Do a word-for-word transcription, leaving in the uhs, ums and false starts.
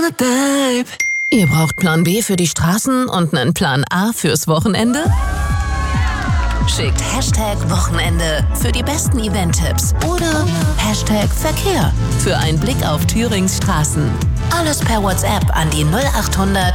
Babe. Ihr braucht Plan B für die Straßen und einen Plan A fürs Wochenende? Schickt Hashtag Wochenende für die besten Event-Tipps oder Hashtag Verkehr für einen Blick auf Thürings Straßen. Alles per WhatsApp an die null acht hundert